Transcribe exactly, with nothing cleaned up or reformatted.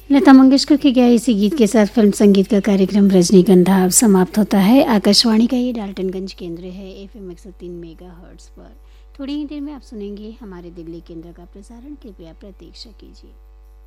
लता मंगेशकर के गाए इसी गीत के साथ फिल्म संगीत का कार्यक्रम रजनीगंधा अब समाप्त होता है। आकाशवाणी का ये डाल्टनगंज केंद्र है एफएम एक सौ तीन मेगा हर्ट्ज पर। थोड़ी ही देर में आप सुनेंगे हमारे दिल्ली केंद्र का प्रसारण। कृपया प्रतीक्षा कीजिए।